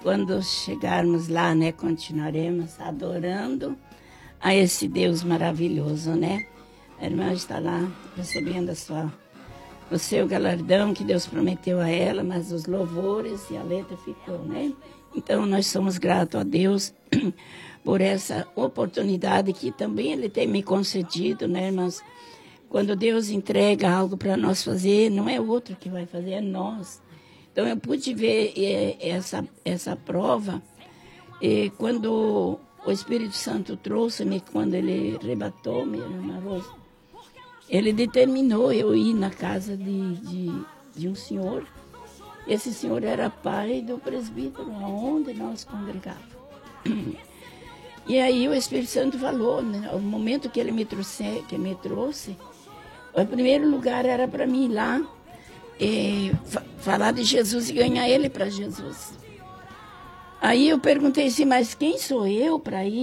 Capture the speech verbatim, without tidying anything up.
quando chegarmos lá, né, continuaremos adorando a esse Deus maravilhoso, né? A irmã está lá recebendo a sua, o seu galardão que Deus prometeu a ela, mas os louvores e a letra ficou, né? Então, nós somos gratos a Deus por essa oportunidade que também Ele tem me concedido, né, irmãs? Quando Deus entrega algo para nós fazer, não é outro que vai fazer, é nós. Então, eu pude ver é, essa, essa prova e quando o Espírito Santo trouxe-me, quando Ele arrebatou-me, irmã Rosa, Ele determinou eu ir na casa de, de, de um senhor. Esse senhor era pai do presbítero, onde nós congregávamos. E aí o Espírito Santo falou, né, o momento que ele me trouxe, que me trouxe, o primeiro lugar era para mim ir lá e fa falar de Jesus e ganhar ele para Jesus. Aí eu perguntei assim, mas quem sou eu para ir?